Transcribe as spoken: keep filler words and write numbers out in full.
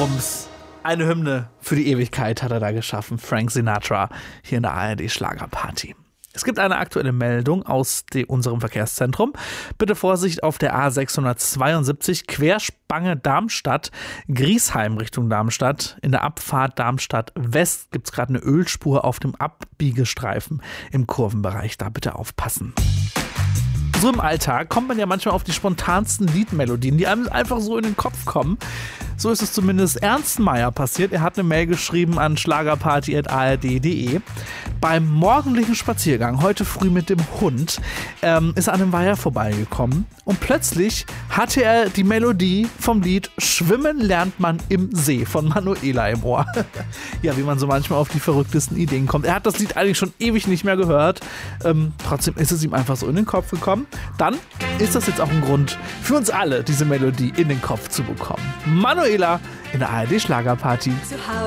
Rums. Eine Hymne für die Ewigkeit hat er da geschaffen. Frank Sinatra hier in der A R D-Schlagerparty. Es gibt eine aktuelle Meldung aus de, unserem Verkehrszentrum. Bitte Vorsicht auf der A sechshundertzweiundsiebzig, Querspange Darmstadt, Griesheim Richtung Darmstadt. In der Abfahrt Darmstadt West gibt es gerade eine Ölspur auf dem Abbiegestreifen im Kurvenbereich. Da bitte aufpassen. So im Alltag kommt man ja manchmal auf die spontansten Liedmelodien, die einem einfach so in den Kopf kommen. So ist es zumindest Ernst Meyer passiert. Er hat eine Mail geschrieben an schlagerparty at a r d punkt d e. Beim morgendlichen Spaziergang, heute früh mit dem Hund, ähm, ist er an einem Weiher vorbeigekommen und plötzlich hatte er die Melodie vom Lied Schwimmen lernt man im See von Manuela im Ohr. Ja, wie man so manchmal auf die verrücktesten Ideen kommt. Er hat das Lied eigentlich schon ewig nicht mehr gehört. Ähm, trotzdem ist es ihm einfach so in den Kopf gekommen. Dann ist das jetzt auch ein Grund für uns alle, diese Melodie in den Kopf zu bekommen. Manuela in der A R D-Schlagerparty.